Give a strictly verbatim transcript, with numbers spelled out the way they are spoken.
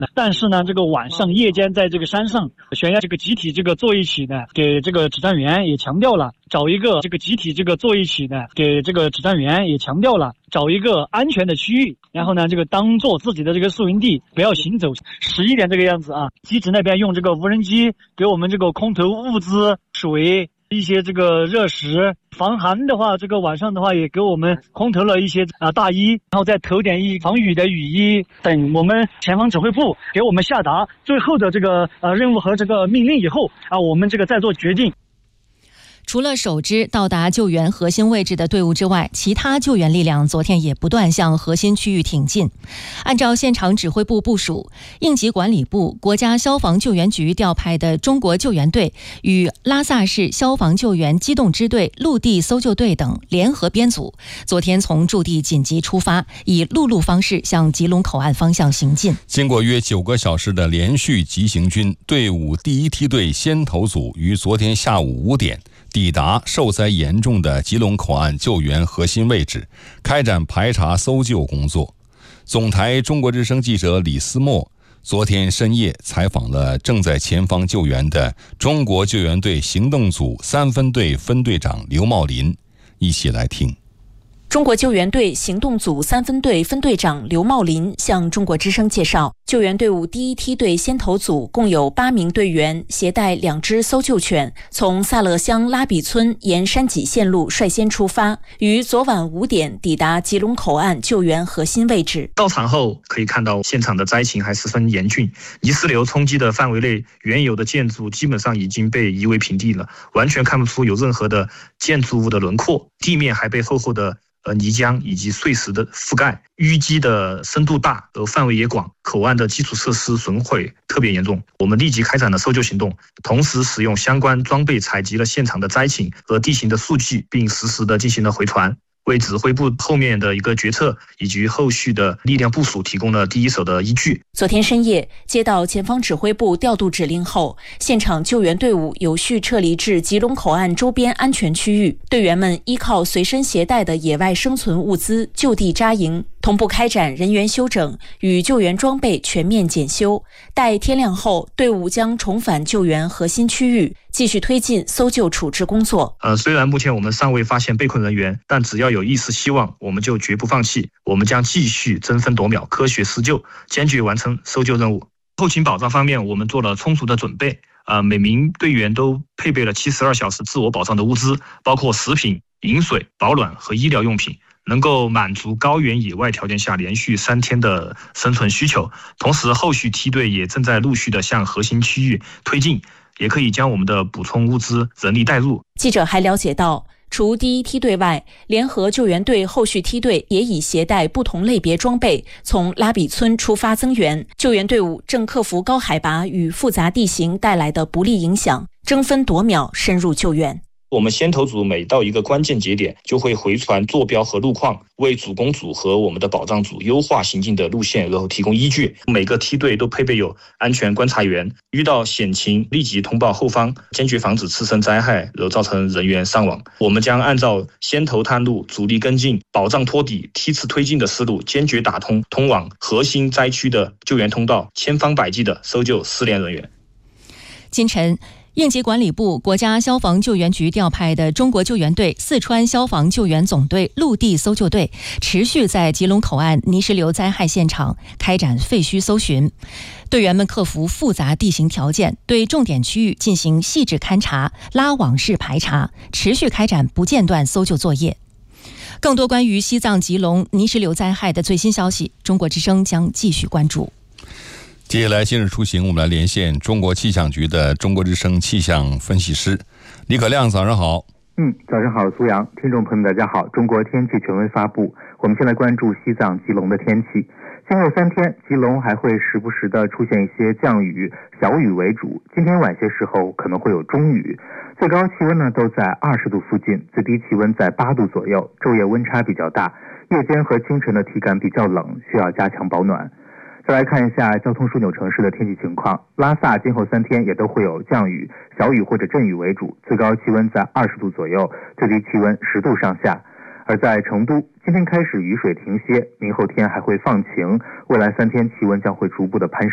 但是呢，这个晚上夜间在这个山上悬崖这个集体这个坐一起呢，给这个指战员也强调了找一个这个集体这个坐一起呢，给这个指战员也强调了找一个安全的区域，然后呢，这个当做自己的这个宿营地，不要行走。十一点这个样子啊，机直那边用这个无人机给我们这个空投物资、水、一些这个热食，防寒的话，这个晚上的话也给我们空投了一些啊大衣，然后再投点一防雨的雨衣等。我们前方指挥部给我们下达最后的这个呃任务和这个命令以后啊，我们这个再做决定。 除了首支到达救援核心位置的队伍之外，其他救援力量昨天也不断向核心区域挺进。按照现场指挥部部署，应急管理部、国家消防救援局调派的中国救援队与拉萨市消防救援机动支队、陆地搜救队等联合编组，昨天从驻地紧急出发，以陆路方式向吉隆口岸方向行进。 经过约九个小时的连续急行军，队伍第一梯队先头组于昨天下午五点抵达受灾严重的吉隆口岸救援核心位置，开展排查搜救工作。总台中国之声记者李思墨昨天深夜采访了正在前方救援的中国救援队行动组三分队分队长刘茂林，一起来听。 中国救援队行动组三分队分队长刘茂林向中国之声介绍，救援队伍第一梯队先头组共有八名队员，携带两只搜救犬，从萨勒乡拉比村沿山脊线路率先出发，于昨晚五点抵达吉隆口岸救援核心位置。 到场后可以看到现场的灾情还十分严峻，泥石流冲击的范围内，原有的建筑基本上已经被夷为平地了，完全看不出有任何的建筑物的轮廓，地面还被厚厚的呃泥浆以及碎石的覆盖，淤积的深度大，而范围也广，口岸的基础设施损毁特别严重。我们立即开展了搜救行动，同时使用相关装备采集了现场的灾情和地形的数据，并实时的进行了回传，为指挥部后面的一个决策以及后续的力量部署提供了第一手的依据。 昨天深夜接到前方指挥部调度指令后，现场救援队伍有序撤离至吉隆口岸周边安全区域，队员们依靠随身携带的野外生存物资就地扎营，同步开展人员休整与救援装备全面检修。待天亮后，队伍将重返救援核心区域，继续推进搜救处置工作。 呃，虽然目前我们尚未发现被困人员，但只要有一丝希望，我们就绝不放弃。我们将继续争分夺秒、科学施救，坚决完成搜救任务。后勤保障方面，我们做了充足的准备。呃，每名队员都配备了七十二小时自我保障的物资，包括食品、饮水、保暖和医疗用品，能够满足高原野外条件下连续三天的生存需求。同时，后续梯队也正在陆续的向核心区域推进，也可以将我们的补充物资人力带入。 记者还了解到，除第一梯队外，联合救援队后续梯队也已携带不同类别装备从拉比村出发增援。救援队伍正克服高海拔与复杂地形带来的不利影响，争分夺秒深入救援。 我们先头组每到一个关键节点，就会回传坐标和路况，为主攻组和我们的保障组优化行进的路线，然后提供依据。每个梯队都配备有安全观察员，遇到险情立即通报后方，坚决防止次生灾害，然后造成人员伤亡。我们将按照先头探路、主力跟进、保障托底、梯次推进的思路，坚决打通通往核心灾区的救援通道，千方百计的搜救失联人员。 今晨，应急管理部、国家消防救援局调派的中国救援队、四川消防救援总队陆地搜救队持续在吉隆口岸泥石流灾害现场开展废墟搜寻。队员们克服复杂地形条件，对重点区域进行细致勘察、拉网式排查，持续开展不间断搜救作业。更多关于西藏吉隆泥石流灾害的最新消息，中国之声将继续关注。 接下来今日出行，我们来连线中国气象局的中国之声气象分析师李可亮，早上好。 嗯，早上好，苏阳，听众朋友们大家好。中国天气权威发布，我们先来关注西藏吉隆的天气。今后三天，吉隆还会时不时的出现一些降雨，小雨为主。今天晚些时候可能会有中雨，最高气温呢都在二十度附近，最低气温在八度左右，昼夜温差比较大，夜间和清晨的体感比较冷，需要加强保暖。再来看一下交通枢纽城市的天气情况，拉萨今后三天也都会有降雨，小雨或者阵雨为主，最高气温在二十度左右，最低气温十度上下。而在成都，今天开始雨水停歇，明后天还会放晴，未来三天气温将会逐步的攀升。